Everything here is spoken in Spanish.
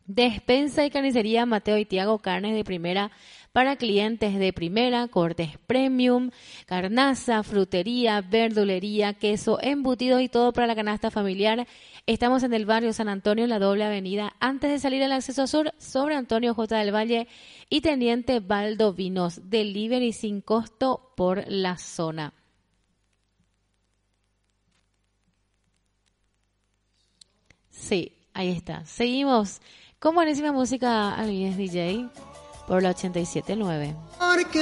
Despensa y carnicería Mateo y Tiago, carnes de primera para clientes de primera, cortes premium, carnaza, frutería, verdulería, queso, embutidos y todo para la canasta familiar. Estamos en el barrio San Antonio, en la doble avenida, antes de salir al acceso sur, sobre Antonio J. del Valle y Teniente Baldo Vinos. Delivery sin costo por la zona. Sí, ahí está. Seguimos con buenísima música al DJ por la 87.9.